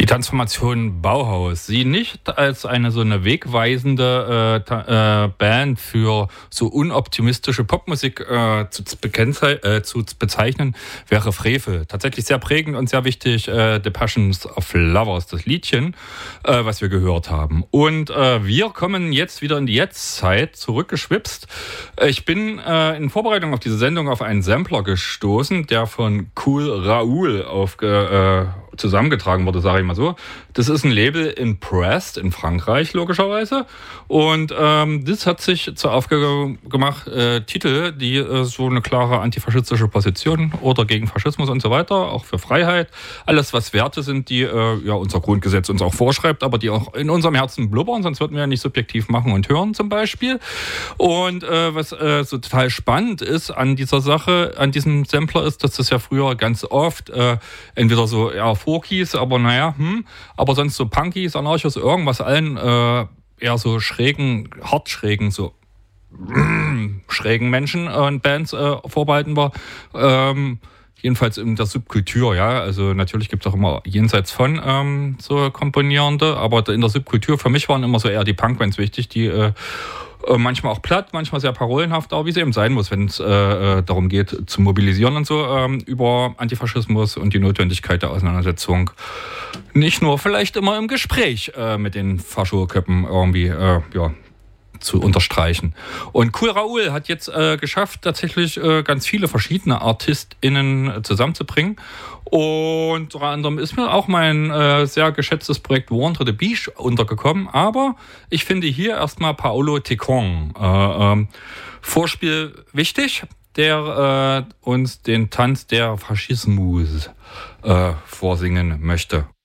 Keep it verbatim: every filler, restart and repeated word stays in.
Transformation Bauhaus, sie nicht als eine so eine wegweisende äh, ta- äh, Band für so unoptimistische Popmusik äh, zu, bekennzei- äh, zu bezeichnen, wäre Frevel. Tatsächlich sehr prägend und sehr wichtig, äh, The Passions of Lovers, das Liedchen, äh, was wir gehört haben. Und äh, wir kommen jetzt wieder in die Jetztzeit, zurückgeschwipst. Ich bin äh, in Vorbereitung auf diese Sendung auf einen Sampler gestoßen, der von Cool Raoul aufge, äh, zusammengetragen wurde, sage ich mal so. Das ist ein Label in Brest in Frankreich, logischerweise. Und ähm, das hat sich zur Aufgabe gemacht, äh, Titel, die äh, so eine klare antifaschistische Position oder gegen Faschismus und so weiter, auch für Freiheit, alles was Werte sind, die äh, ja unser Grundgesetz uns auch vorschreibt, aber die auch in unserem Herzen blubbern, sonst würden wir ja nicht subjektiv machen und hören zum Beispiel. Und äh, was äh, so total spannend ist an dieser Sache, an diesem Sampler ist, dass das ja früher ganz oft äh, entweder so ja, Folkies, aber naja, hm, aber sonst so Punkies, Anarchos, irgendwas allen äh, eher so schrägen, hart schrägen, so schrägen Menschen und Bands äh, vorbehalten war. Ähm, jedenfalls in der Subkultur, ja. Also natürlich gibt es auch immer jenseits von ähm, so Komponierende, aber in der Subkultur für mich waren immer so eher die Punkbands wichtig, die äh, manchmal auch platt, manchmal sehr parolenhaft, aber wie es eben sein muss, wenn es äh, darum geht, zu mobilisieren und so, ähm, über Antifaschismus und die Notwendigkeit der Auseinandersetzung. Nicht nur vielleicht immer im Gespräch äh, mit den Faschoköppen irgendwie, äh, ja, zu unterstreichen. Und Cool Raoul hat jetzt äh, geschafft, tatsächlich äh, ganz viele verschiedene ArtistInnen zusammenzubringen. Und unter anderem ist mir auch mein äh, sehr geschätztes Projekt Warn to the Beach untergekommen. Aber ich finde hier erstmal Paolo Tecon. Äh, ähm, Vorspiel wichtig, der äh, uns den Tanz der Faschismus äh, vorsingen möchte.